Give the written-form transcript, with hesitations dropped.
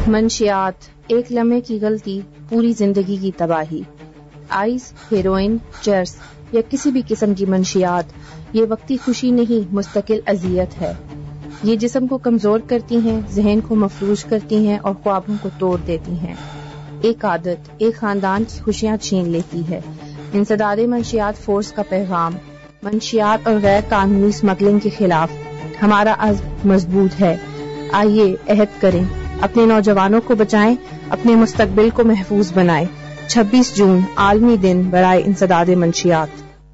मंशियात, एक लम्हे की गलती पूरी जिंदगी की तबाही। आइस, हेरोइन, चर्स या किसी भी किस्म की मंशियात ये वक्ती खुशी नहीं, मुस्तकिल अजियत है। ये जिस्म को कमजोर करती हैं, जहन को मफलूज करती हैं और ख्वाबों को तोड़ देती हैं। एक आदत एक खानदान की खुशियां छीन लेती है। इंसदादे मंशियात फोर्स का पैगाम। मंशियात और गैर कानूनी स्मगलिंग के खिलाफ हमारा अज़्म मजबूत है। आइए अहद करें, अपने नौजवानों को बचाएं, अपने मुस्तकबिल को महफूज बनाएं। 26 जून आलमी दिन बराए इंसदादे मंशियात।